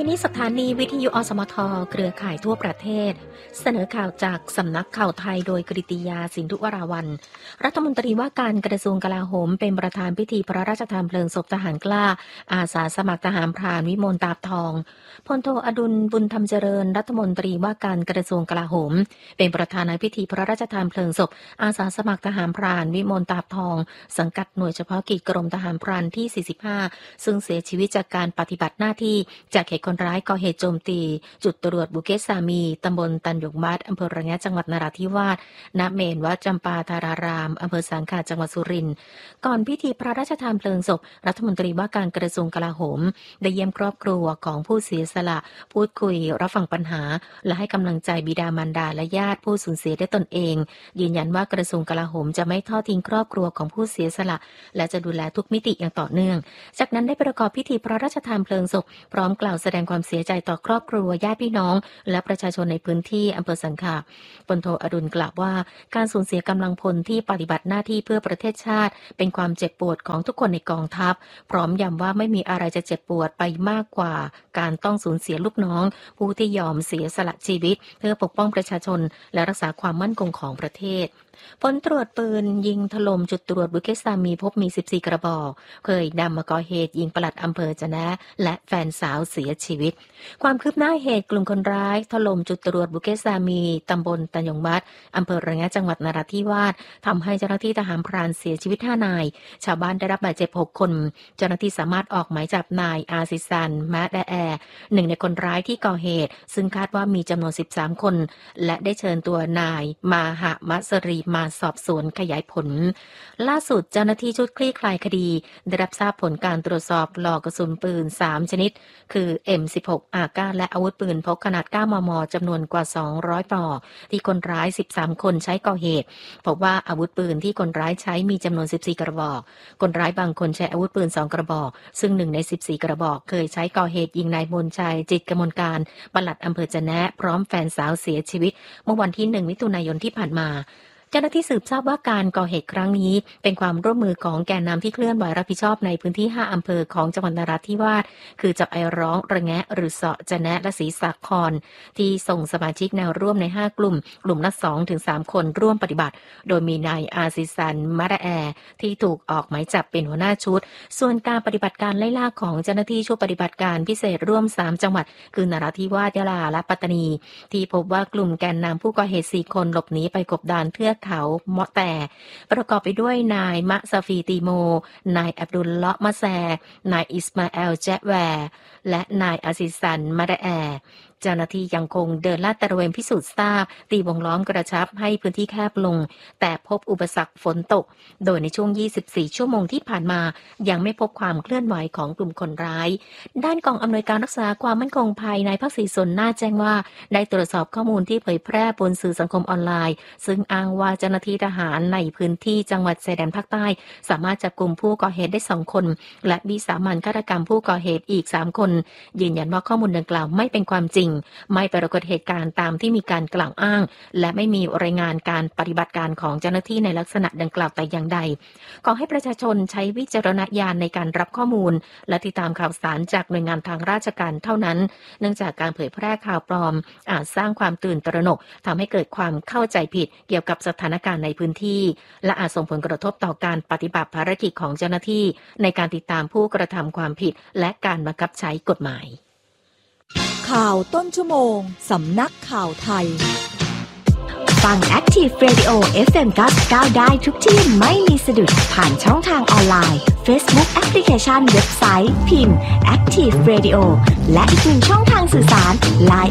นี้สถานีวิทยุอสมทเครือข่ายทั่วประเทศเสนอข่าวจากสำนักข่าวไทยโดยกฤติยาสินธุวราวัลย์รัฐมนตรีว่าการกระทรวงกลาโหมเป็นประธานพิธีพระราชทานเพลิงศพทหารกล้าอาสาสมัครทหารพรานวิมลตาบทองพลโทอดุลบุญธรรมเจริญรัฐมนตรีว่าการกระทรวงกลาโหมเป็นประธานในพิธีพระราชทานเพลิงศพอาสาสมัครทหารพรานวิมลตาบทองสังกัดหน่วยเฉพาะกิจกรมทหารพรานที่45ซึ่งเสียชีวิตจากการปฏิบัติหน้าที่จากเหตุคนร้ายก่อเหตุโจมตีจุดตรวจบุเกตสามีตำบลตันหยงมัดอำเภอระแงะจังหวัดนราธิวาสณเมรุวัดจำปาธารารามอำเภอสังขะจังหวัดสุรินทร์ก่อนพิธีพระราชทานเพลิงศพรัฐมนตรีว่าการกระทรวงกลาโหมได้เยี่ยมครอบครัวของผู้เสียสละพูดคุยรับฟังปัญหาและให้กำลังใจบิดามารดาและญาติผู้สูญเสียด้วยตนเองยืนยันว่ากระทรวงกลาโหมจะไม่ทอดทิ้งครอบครัวของผู้เสียสละและจะดูแลทุกมิติอย่างต่อเนื่องจากนั้นได้ประกอบพิธีพระราชทานเพลิงศพพร้อมกล่าวแสดงความเสียใจต่อครอบครัวญาติพี่น้องและประชาชนในพื้นที่อำเภอสังขะพลโทอดุลกล่าวว่าการสูญเสียกำลังพลที่ปฏิบัติหน้าที่เพื่อประเทศชาติเป็นความเจ็บปวดของทุกคนในกองทัพพร้อมย้ำว่าไม่มีอะไรจะเจ็บปวดไปมากกว่าการต้องสูญเสียลูกน้องผู้ที่ยอมเสียสละชีวิตเพื่อปกป้องประชาชนและรักษาความมั่นคงของประเทศผลตรวจปืนยิงถล่มจุดตรวจบุเกตสามีพบมี14กระบอกเคยนำมาก่อเหตุยิงปลัดอำเภอจะนะและแฟนสาวเสียชีวิตความคืบหน้าเหตุกลุ่มคนร้ายถล่มจุดตรวจบุเกตสามีตำบลตันหยงมัดอำเภอระแงะจังหวัดนราธิวาสทำให้เจ้าหน้าที่ทหารพรานเสียชีวิต5 นายชาวบ้านได้รับบาดเจ็บ6 คนเจ้าหน้าที่สามารถออกหมายจับนายอาซิซันมะแดแอหนึ่งในคนร้ายที่ก่อเหตุซึ่งคาดว่ามีจำนวน13 คนและได้เชิญตัวนายมาหะมัสรีมาสอบสวนขยายผลล่าสุดเจ้าหน้าที่ชุดคลี่คลายคดีได้รับทราบผลการตรวจสอบปลอกกระสุนปืน3 ชนิดคือ M16 AK และอาวุธปืนพกขนาด 9 มม.จำนวนกว่า200 ปลอกที่คนร้าย13 คนใช้ก่อเหตุพบว่าอาวุธปืนที่คนร้ายใช้มีจำนวน14 กระบอกคนร้ายบางคนใช้อาวุธปืน2 กระบอกซึ่ง1 ใน 14 กระบอกเคยใช้ก่อเหตุยิงนายมนชัยจิตกมลการปลัดอำเภอจะแนะพร้อมแฟนสาวเสียชีวิตเมื่อวันที่1 มิถุนายนที่ผ่านมาเจ้าหน้าที่สืบทราบว่าการก่อเหตุครั้งนี้เป็นความร่วมมือของแกนนำที่เคลื่อนไหวรับผิดชอบในพื้นที่5 อำเภอของจังหวัดนราธิวาสคือจับไอร้องระแงะหรือเสาะจะแนะและศรีสาครที่ส่งสมาชิกแนวร่วมใน5 กลุ่มละ 2-3 คนร่วมปฏิบัติโดยมีนายอาซิซันมะระแอที่ถูกออกหมายจับเป็นหัวหน้าชุดส่วนการปฏิบัติการไล่ล่าของเจ้าหน้าที่ชุดปฏิบัติการพิเศษร่วม3 จังหวัดคือนราธิวาสยะลาและปัตตานีที่พบว่ากลุ่มแกนนำผู้ก่อเหตุ4 คนหลบหนีไปกบดานเทือกเขาเมาะแต่ประกอบไปด้วยนายมะซาฟีตีโมนายอับดุลเลาะมะแซนายอิสมาเอลแจแวร์และนายอาซิซันมะดะแอเจ้าหน้าที่ยังคงเดินลาดตระเวนพิสูจน์ทราบตีวงล้อมกระชับให้พื้นที่แคบลงแต่พบอุปสรรคฝนตกโดยในช่วง24 ชั่วโมงที่ผ่านมายังไม่พบความเคลื่อนไหวของกลุ่มคนร้ายด้านกองอำนวยการรักษาความมั่นคงภายในภาค4ส่วนหน้าแจ้งว่าได้ตรวจสอบข้อมูลที่เผยแพร่บนสื่อสังคมออนไลน์ซึ่งอ้างว่าเจ้าหน้าที่ทหารในพื้นที่จังหวัดชายแดนภาคใต้สามารถจับกลุ่มผู้ก่อเหตุได้2 คนและวิสามัญฆาตกรรมผู้ก่อเหตุอีก3 คนยืนยันว่าข้อมูลดังกล่าวไม่เป็นความจริงไม่ปรากฏเหตุการณ์ตามที่มีการกล่าวอ้างและไม่มีรายงานการปฏิบัติการของเจ้าหน้าที่ในลักษณะดังกล่าวแต่อย่างใดขอให้ประชาชนใช้วิจารณญาณในการรับข้อมูลและติดตามข่าวสารจากหน่วยงานทางราชการเท่านั้นเนื่องจากการเผยแพร่ข่าวปลอมอาจสร้างความตื่นตระหนกทำให้เกิดความเข้าใจผิดเกี่ยวกับสถานการณ์ในพื้นที่และอาจส่งผลกระทบต่อการปฏิบัติภารกิจของเจ้าหน้าที่ในการติดตามผู้กระทำความผิดและการบังคับใช้กฎหมายข่าวต้นชั่วโมงสำนักข่าวไทยฟัง Active Radio FM 99ได้ทุกที่ไม่มีสะดุดผ่านช่องทางออนไลน์ Facebook แอปพลิเคชันเว็บไซต์พิมพ์ Active Radio และอีกหนึ่งช่องทางสื่อสาร Line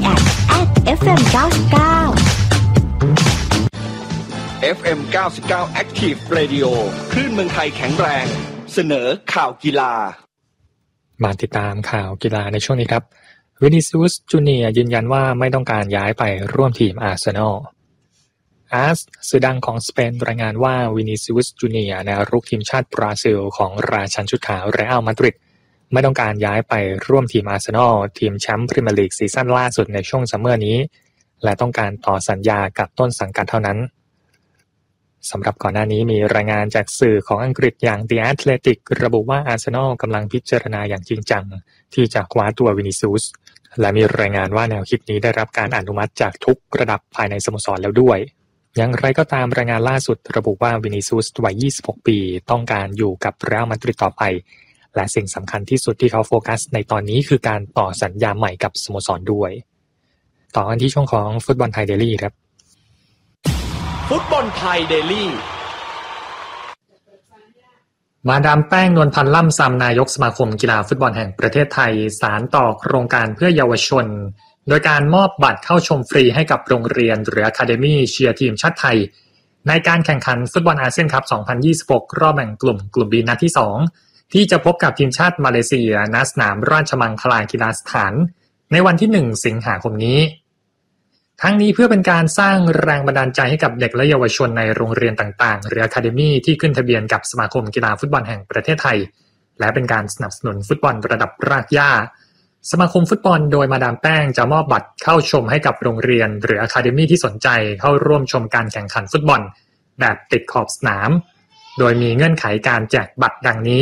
@FM 99 FM 99 Active Radio คลื่นเมืองไทยแข็งแรงเสนอข่าวกีฬามาติดตามข่าวกีฬาในช่วงนี้ครับวินิซิอุสจูเนียร์ยืนยันว่าไม่ต้องการย้ายไปร่วมทีมอาร์เซนอลสื่อดังของสเปนรายงานว่าวินิซิอุสจูเนียร์แนวรุกทีมชาติบราซิลของราชันชุดขาวเรอัลมาดริดไม่ต้องการย้ายไปร่วมทีมอาร์เซนอลทีมแชมป์พรีเมียร์ลีกซีซั่นล่าสุดในช่วงซัมเมอร์นี้และต้องการต่อสัญญากับต้นสังกัดเท่านั้นสำหรับก่อนหน้านี้มีรายงานจากสื่อของอังกฤษอย่าง The Athletic ระบุว่าอาร์เซนอลกำลังพิจารณาอย่างจริงจังที่จะคว้าตัววินิซิอุสและมีรายงานว่าแนวคิดนี้ได้รับการอนุมัติจากทุกระดับภายในสโมสรแล้วด้วยอย่างไรก็ตามรายงานล่าสุดระบุว่าวินิซิอุสวัย 26 ปีต้องการอยู่กับเรอัลมาดริดต่อไปและสิ่งสำคัญที่สุดที่เขาโฟกัสในตอนนี้คือการต่อสัญญาใหม่กับสโมสรด้วยต่อกันที่ช่วงของฟุตบอลไทยเดลี่ครับฟุตบอลไทยเดลี่มาดามแป้งนวลพันธ์ล่ำซำนายกสมาคมกีฬาฟุตบอลแห่งประเทศไทยสานต่อโครงการเพื่อเยาวชนโดยการมอบบัตรเข้าชมฟรีให้กับโรงเรียนหรืออะคาเดมี่เชียร์ทีมชาติไทยในการแข่งขันฟุตบอลอาเซียนคัพ 2026 รอบแบ่งกลุ่มBนัดที่ 2 ที่จะพบกับทีมชาติมาเลเซียณสนามราชมังคลากีฬาสถานในวันที่ 1 สิงหาคมนี้ทั้งนี้เพื่อเป็นการสร้างแรงบันดาลใจให้กับเด็กและเยาวชนในโรงเรียนต่างๆหรืออะคาเดมี่ที่ขึ้นทะเบียนกับสมาคมกีฬาฟุตบอลแห่งประเทศไทยและเป็นการสนับสนุนฟุตบอลระดับรากหญ้าสมาคมฟุตบอลโดยมาดามแป้งจะมอบบัตรเข้าชมให้กับโรงเรียนหรืออะคาเดมี่ที่สนใจเข้าร่วมชมการแข่งขันฟุตบอลแบบติดขอบสนามโดยมีเงื่อนไขการแจกบัตรดังนี้